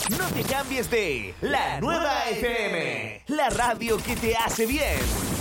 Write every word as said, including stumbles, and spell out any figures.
No te cambies de La Nueva F M, la radio que te hace bien.